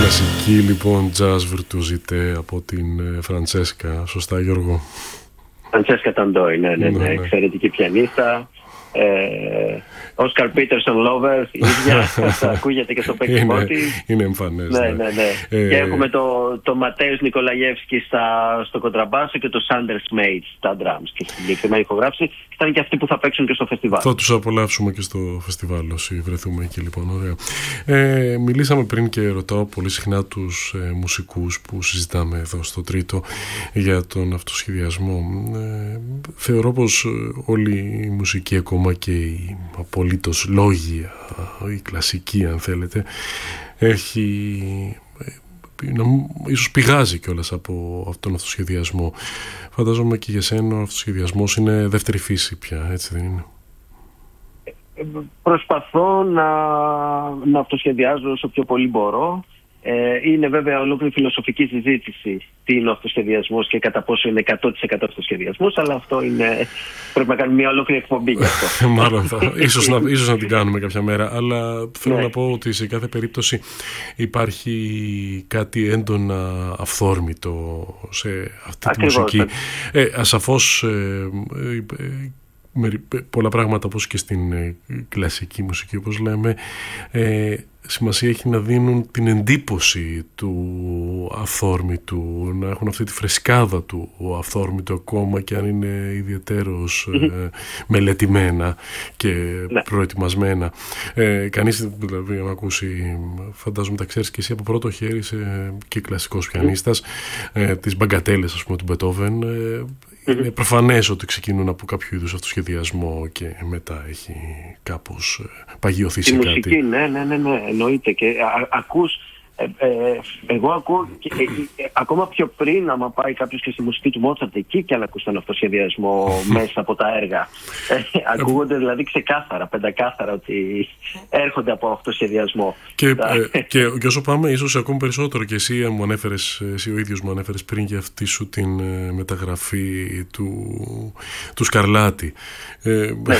Κλασική λοιπόν jazz virtuosité από την Φραντσέσκα. Σωστά, Γιώργο? Φραντσέσκα Ταντόι, ναι. Εξαιρετική πιανίστα. Όσκαρ Πίτερσον Lovers, η ίδια. Ακούγεται και στο παίξιμό της. Είναι εμφανές. Ναι. Και έχουμε το Ματέους Νικολαγεύσκη στο κοντραμπάσο και το Σάντερ Σμέιτ στα drums και στην συγκεκριμένη ηχογράφηση. Και θα είναι και αυτοί που θα παίξουν και στο φεστιβάλ. Θα τους απολαύσουμε και στο φεστιβάλ όσοι βρεθούμε εκεί, λοιπόν. Ωραία. Μιλήσαμε πριν και ρωτάω πολύ συχνά τους μουσικούς που συζητάμε εδώ στο Τρίτο για τον αυτοσχεδιασμό. Θεωρώ πως όλη η μουσική, ακόμα και η απολύτως λόγια, η κλασική αν θέλετε, έχει, ίσως πηγάζει κιόλας από αυτόν τον αυτοσχεδιασμό. Φαντάζομαι και για σένα ο αυτοσχεδιασμός είναι δεύτερη φύση πια, έτσι δεν είναι? Προσπαθώ να αυτοσχεδιάζω όσο πιο πολύ μπορώ. Είναι βέβαια ολόκληρη φιλοσοφική συζήτηση τι είναι ο αυτοσχεδιασμός και κατά πόσο είναι 100% αυτοσχεδιασμός, αλλά αυτό είναι, πρέπει να κάνουμε μια ολόκληρη εκπομπή γι' αυτό. Μάλλον ίσως να την κάνουμε κάποια μέρα, αλλά θέλω να πω ότι σε κάθε περίπτωση υπάρχει κάτι έντονα αυθόρμητο σε αυτή τη μουσική. Ασαφώς πολλά πράγματα, όπως και στην κλασική μουσική, όπως λέμε, σημασία έχει να δίνουν την εντύπωση του αυθόρμητου, να έχουν αυτή τη φρεσκάδα του αυθόρμητου, ακόμα και αν είναι ιδιαιτέρως μελετημένα και προετοιμασμένα. Κανείς, δηλαδή, να ακούσει, φαντάζομαι τα ξέρεις και εσύ από πρώτο χέρι, είσαι και κλασικός πιανίστας, τις μπαγκατέλες, ας πούμε, του Μπετόβεν. Είναι προφανές ότι ξεκινούν από κάποιο είδους αυτοσχεδιασμό και μετά έχει κάπως παγιωθεί σε κάτι. Η μουσική, ναι, εννοείται. Και ακούς, εγώ ακούω ακόμα πιο πριν, άμα πάει κάποιος και στη μουσική του Μότσαρτ, εκεί και αν ακούς τον αυτοσχεδιασμό μέσα από τα έργα. Ακούγονται δηλαδή ξεκάθαρα, πεντακάθαρα, ότι έρχονται από αυτοσχεδιασμό. Και όσο πάμε, ίσως ακόμη περισσότερο, και εσύ ο ίδιος μου ανέφερες πριν για αυτή σου την μεταγραφή του Σκαρλάτη. Ναι,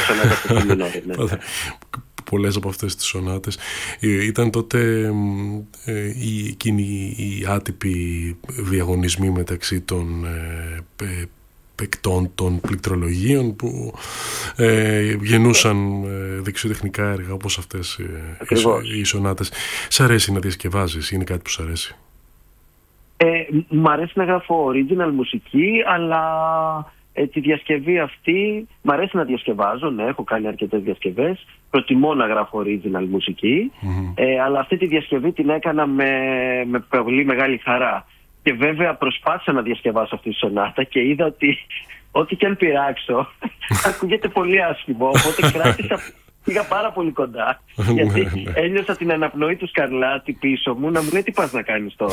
πολλές από αυτές τις σονάτες. Ήταν τότε εκείνοι οι άτυποι διαγωνισμοί μεταξύ των παικτών των πληκτρολογίων που γεννούσαν δεξιοτεχνικά έργα όπως αυτές οι σονάτες. Σ' αρέσει να διασκευάζεις? Είναι κάτι που σ' αρέσει? Μ' αρέσει να γράφω original μουσική, αλλά τη διασκευή αυτή μ' αρέσει να διασκευάζω. Ναι, έχω κάνει αρκετές διασκευές. Προτιμώ να γράφω original μουσική, αλλά αυτή τη διασκευή την έκανα με πολύ μεγάλη χαρά. Και βέβαια προσπάθησα να διασκευάσω αυτή τη σονάτα και είδα ότι ό,τι και αν πειράξω ακούγεται πολύ άσχημο, οπότε πήγα πάρα πολύ κοντά, γιατί ένιωσα την αναπνοή του Σκαρλάτη πίσω μου να μου λέει τι πας να κάνεις τώρα.